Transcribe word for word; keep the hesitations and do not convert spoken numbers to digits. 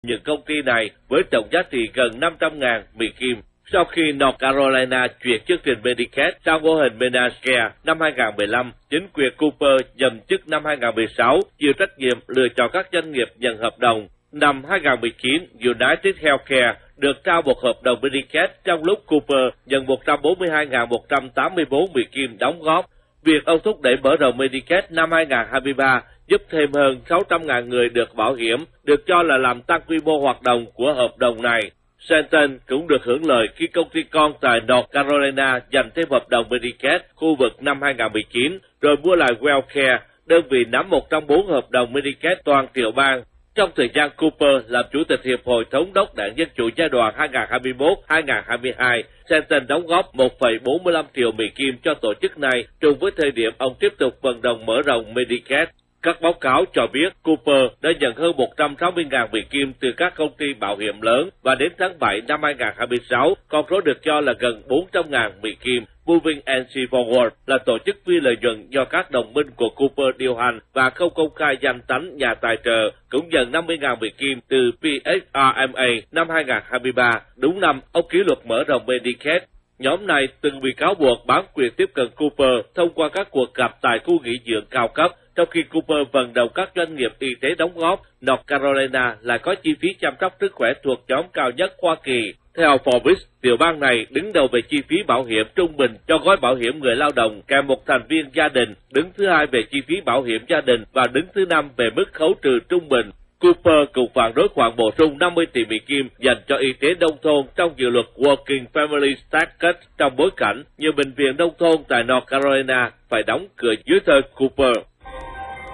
những công ty này với tổng giá trị gần năm trăm nghìn Mỹ Kim. Sau khi North Carolina chuyển chương trình Medicaid sang mô hình Menacare năm hai nghìn không trăm mười lăm, chính quyền Cooper nhậm chức năm hai nghìn không trăm mười sáu chịu trách nhiệm lựa chọn các doanh nghiệp nhận hợp đồng. Năm hai nghìn không trăm mười chín, United Healthcare được trao một hợp đồng Medicaid trong lúc Cooper nhận một trăm bốn mươi hai nghìn một trăm tám mươi tư Mỹ Kim đóng góp. Việc ông thúc đẩy mở rộng Medicaid năm hai nghìn không trăm hai mươi ba giúp thêm hơn sáu trăm nghìn người được bảo hiểm, được cho là làm tăng quy mô hoạt động của hợp đồng này. Centene cũng được hưởng lợi khi công ty con tại North Carolina giành thêm hợp đồng Medicaid khu vực năm hai nghìn không trăm mười chín, rồi mua lại WellCare, đơn vị nắm một trong bốn hợp đồng Medicaid toàn tiểu bang. Trong thời gian Cooper làm Chủ tịch Hiệp hội Thống đốc Đảng Dân Chủ giai đoạn hai nghìn không trăm hai mươi mốt đến hai nghìn không trăm hai mươi hai, Centene đóng góp một phẩy bốn mươi lăm triệu Mỹ Kim cho tổ chức này, trùng với thời điểm ông tiếp tục vận động mở rộng Medicaid. Các báo cáo cho biết Cooper đã nhận hơn một trăm sáu mươi nghìn Mỹ Kim từ các công ty bảo hiểm lớn, và đến tháng bảy năm hai nghìn không trăm hai mươi sáu, con số được cho là gần bốn trăm nghìn Mỹ Kim. Moving and Forward là tổ chức phi lợi nhuận do các đồng minh của Cooper điều hành và không công khai danh tánh nhà tài trợ, cũng nhận năm mươi nghìn Mỹ Kim từ P H R M A năm hai nghìn không trăm hai mươi ba, đúng năm ông ký luật mở rộng Medicaid. Nhóm này từng bị cáo buộc bán quyền tiếp cận Cooper thông qua các cuộc gặp tại khu nghỉ dưỡng cao cấp, trong khi Cooper vận động các doanh nghiệp y tế đóng góp. North Carolina lại có chi phí chăm sóc sức khỏe thuộc nhóm cao nhất Hoa Kỳ. Theo Forbes, tiểu bang này đứng đầu về chi phí bảo hiểm trung bình cho gói bảo hiểm người lao động kèm một thành viên gia đình, đứng thứ hai về chi phí bảo hiểm gia đình và đứng thứ năm về mức khấu trừ trung bình. Cooper cũng phản đối khoản bổ sung năm mươi tỷ Mỹ Kim dành cho y tế nông thôn trong dự luật Working Family Tax Cut, trong bối cảnh nhiều bệnh viện nông thôn tại North Carolina phải đóng cửa dưới thời Cooper.